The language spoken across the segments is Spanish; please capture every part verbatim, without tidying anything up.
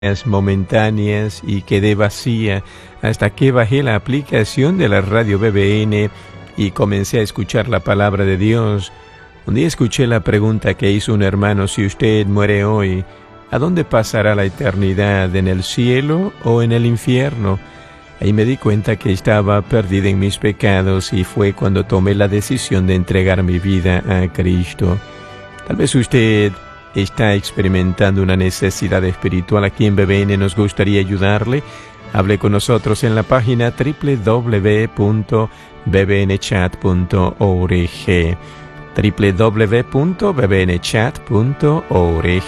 momentáneas y quedé vacía hasta que bajé la aplicación de la radio B B N y comencé a escuchar la palabra de Dios. Un día escuché la pregunta que hizo un hermano: si usted muere hoy, ¿a dónde pasará la eternidad? ¿En el cielo o en el infierno? Ahí me di cuenta que estaba perdida en mis pecados y fue cuando tomé la decisión de entregar mi vida a Cristo. Tal vez usted está experimentando una necesidad espiritual. Aquí en B B N nos gustaría ayudarle. Hable con nosotros en la página doble u doble u doble u punto b b n chat punto org, doble u doble u doble u punto b b n chat punto org.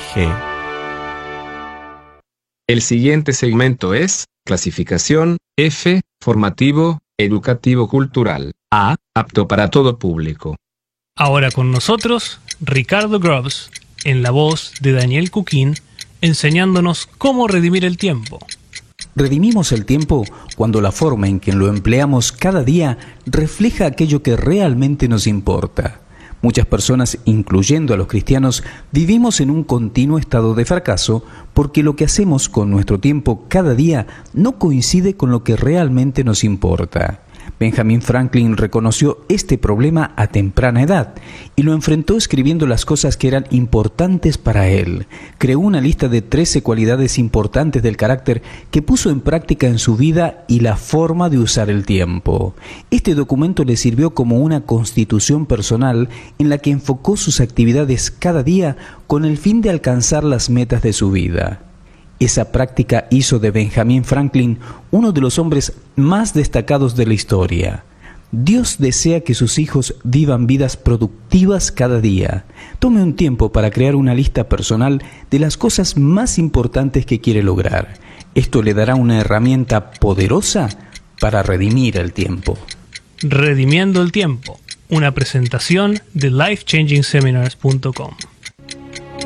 El siguiente segmento es clasificación F, formativo, educativo cultural, A, apto para todo público. Ahora con nosotros, Ricardo Grubbs, en la voz de Daniel Cuquín, enseñándonos cómo redimir el tiempo. Redimimos el tiempo cuando la forma en que lo empleamos cada día refleja aquello que realmente nos importa. Muchas personas, incluyendo a los cristianos, vivimos en un continuo estado de fracaso porque lo que hacemos con nuestro tiempo cada día no coincide con lo que realmente nos importa. Benjamin Franklin reconoció este problema a temprana edad y lo enfrentó escribiendo las cosas que eran importantes para él. Creó una lista de trece cualidades importantes del carácter que puso en práctica en su vida y la forma de usar el tiempo. Este documento le sirvió como una constitución personal en la que enfocó sus actividades cada día con el fin de alcanzar las metas de su vida. Esa práctica hizo de Benjamin Franklin uno de los hombres más destacados de la historia. Dios desea que sus hijos vivan vidas productivas cada día. Tome un tiempo para crear una lista personal de las cosas más importantes que quiere lograr. Esto le dará una herramienta poderosa para redimir el tiempo. Redimiendo el tiempo, una presentación de life changing seminars punto com.